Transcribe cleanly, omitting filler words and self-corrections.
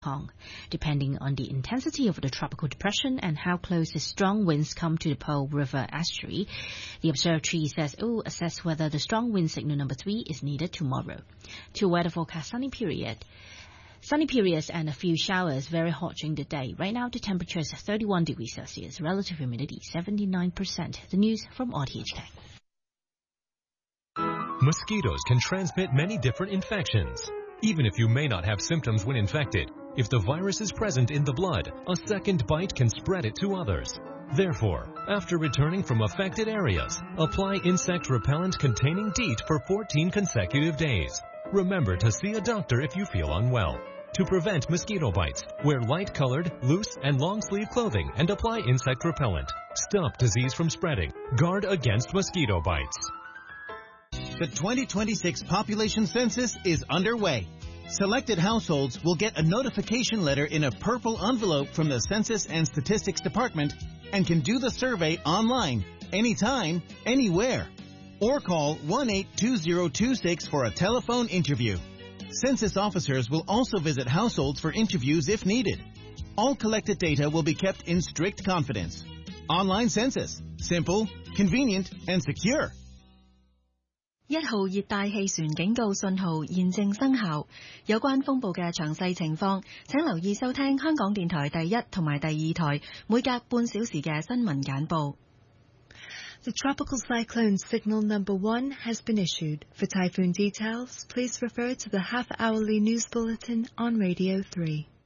Kong. Depending on the intensity of the tropical depression and how close the strong winds come to the Pearl River estuary, the observatory says it will assess whether the strong wind signal number 3 is needed tomorrow. To weather forecast sunny periods and a few showers, very hot during the day. Right now the temperature is 31 degrees Celsius, relative humidity 79%. The news from RTHK. Mosquitoes can transmit many different infections. Even if you may not have symptoms when infected, if the virus is present in the blood, a second bite can spread it to others. Therefore, after returning from affected areas, apply insect repellent containing DEET for 14 consecutive days. Remember to see a doctor if you feel unwell. To prevent mosquito bites, wear light-colored, loose, and long-sleeve clothing and apply insect repellent. Stop disease from spreading. Guard against mosquito bites. The 2026 population census is underway. Selected households will get a notification letter in a purple envelope from the Census and Statistics Department and can do the survey online, anytime, anywhere. Or call 1-82026 for a telephone interview. Census officers will also visit households for interviews if needed. All collected data will be kept in strict confidence. Online census. Simple, convenient, and secure. 1號熱帶氣旋警告信號現正生效，有關風暴嘅詳細情況，請留意收聽香港電台第1同埋第2台每隔半小時嘅新聞簡報。 The tropical cyclone signal number 1 has been issued. For typhoon details, please refer to the half-hourly news bulletin on Radio 3.